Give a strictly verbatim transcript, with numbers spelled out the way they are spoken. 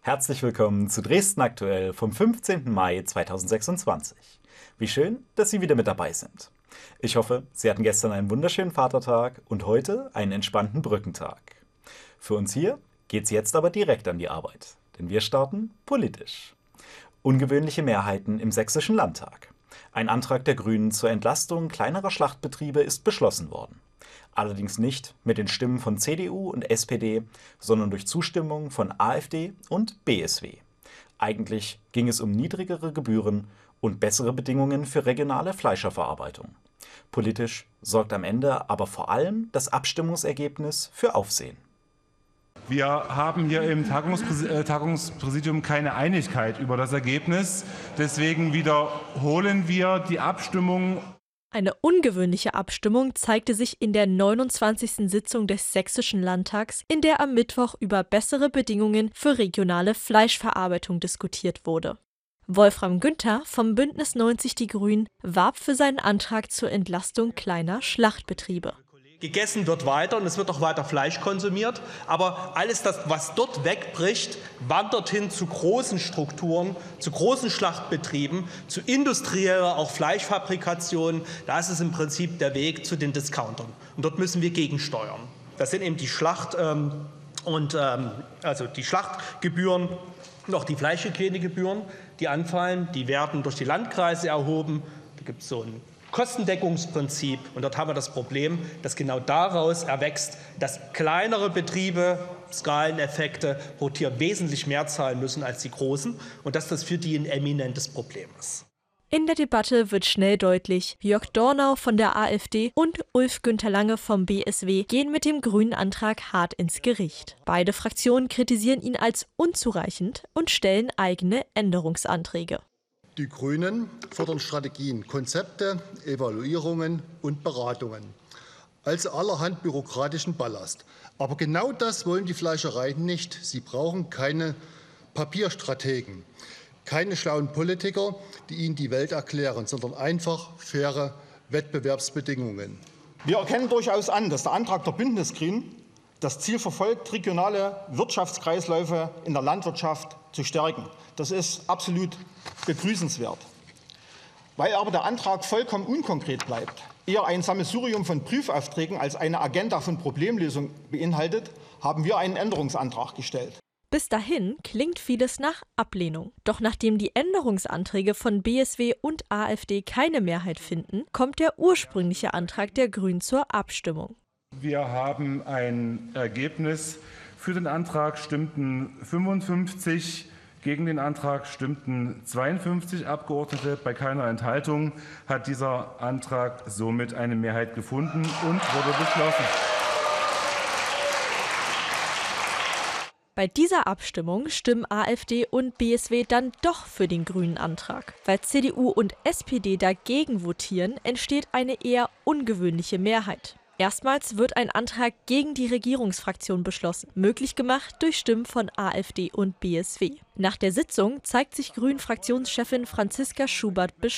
Herzlich willkommen zu Dresden aktuell vom fünfzehnten Mai zweitausendsechsundzwanzig. Wie schön, dass Sie wieder mit dabei sind. Ich hoffe, Sie hatten gestern einen wunderschönen Vatertag und heute einen entspannten Brückentag. Für uns hier geht's jetzt aber direkt an die Arbeit, denn wir starten politisch. Ungewöhnliche Mehrheiten im Sächsischen Landtag. Ein Antrag der Grünen zur Entlastung kleinerer Schlachtbetriebe ist beschlossen worden. Allerdings nicht mit den Stimmen von C D U und S P D, sondern durch Zustimmung von AfD und B S W. Eigentlich ging es um niedrigere Gebühren und bessere Bedingungen für regionale Fleischerverarbeitung. Politisch sorgt am Ende aber vor allem das Abstimmungsergebnis für Aufsehen. Wir haben hier im Tagungspräsidium keine Einigkeit über das Ergebnis. Deswegen wiederholen wir die Abstimmung. Eine ungewöhnliche Abstimmung zeigte sich in der neunundzwanzigsten Sitzung des Sächsischen Landtags, in der am Mittwoch über bessere Bedingungen für regionale Fleischverarbeitung diskutiert wurde. Wolfram Günther vom Bündnis neunzig Die Grünen warb für seinen Antrag zur Entlastung kleiner Schlachtbetriebe. Gegessen wird weiter und es wird auch weiter Fleisch konsumiert, aber alles, das, was dort wegbricht, wandert hin zu großen Strukturen, zu großen Schlachtbetrieben, zu industrieller auch Fleischfabrikation. Das ist im Prinzip der Weg zu den Discountern und dort müssen wir gegensteuern. Das sind eben die Schlacht ähm, und ähm, also die Schlachtgebühren und auch die Fleischhygienegebühren, die anfallen. Die werden durch die Landkreise erhoben. Da gibt es so ein Kostendeckungsprinzip. Und dort haben wir das Problem, dass genau daraus erwächst, dass kleinere Betriebe, Skaleneffekte, pro Tier wesentlich mehr zahlen müssen als die großen und dass das für die ein eminentes Problem ist. In der Debatte wird schnell deutlich, Jörg Dornau von der AfD und Ulf-Günther Lange vom B S W gehen mit dem grünen Antrag hart ins Gericht. Beide Fraktionen kritisieren ihn als unzureichend und stellen eigene Änderungsanträge. Die Grünen fordern Strategien, Konzepte, Evaluierungen und Beratungen. Also allerhand bürokratischen Ballast. Aber genau das wollen die Fleischereien nicht. Sie brauchen keine Papierstrategen, keine schlauen Politiker, die ihnen die Welt erklären, sondern einfach faire Wettbewerbsbedingungen. Wir erkennen durchaus an, dass der Antrag der Bündnisgrünen das Ziel verfolgt, regionale Wirtschaftskreisläufe in der Landwirtschaft zu stärken. Das ist absolut begrüßenswert. Weil aber der Antrag vollkommen unkonkret bleibt, eher ein Sammelsurium von Prüfaufträgen als eine Agenda von Problemlösung beinhaltet, haben wir einen Änderungsantrag gestellt. Bis dahin klingt vieles nach Ablehnung. Doch nachdem die Änderungsanträge von B S W und AfD keine Mehrheit finden, kommt der ursprüngliche Antrag der Grünen zur Abstimmung. Wir haben ein Ergebnis. Für den Antrag stimmten fünfundfünfzig, gegen den Antrag stimmten zweiundfünfzig Abgeordnete. Bei keiner Enthaltung hat dieser Antrag somit eine Mehrheit gefunden und wurde beschlossen. Bei dieser Abstimmung stimmen AfD und B S W dann doch für den grünen Antrag. Weil C D U und S P D dagegen votieren, entsteht eine eher ungewöhnliche Mehrheit. Erstmals wird ein Antrag gegen die Regierungsfraktion beschlossen, möglich gemacht durch Stimmen von AfD und B S W. Nach der Sitzung zeigt sich Grünen-Fraktionschefin Franziska Schubert beschämt.